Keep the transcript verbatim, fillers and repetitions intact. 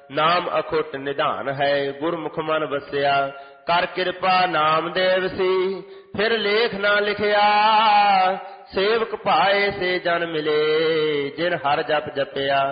ਨਾਮ ਅਖੁੱਟ ਨਿਧਾਨ ਹੈ। ਗੁਰਮੁਖ ਮਨ ਵਸਿਆ ਕਰ ਕਿਰਪਾ ਨਾਮਦੇਵ ਸੀ। ਫਿਰ ਲੇਖ ਨਾ ਲਿਖਿਆ ਸੇਵਕ ਭਾਏ ਸੇ ਜਨ ਮਿਲੇ। ਜਿਨ ਹਰ ਜਪ ਜਪਿਆ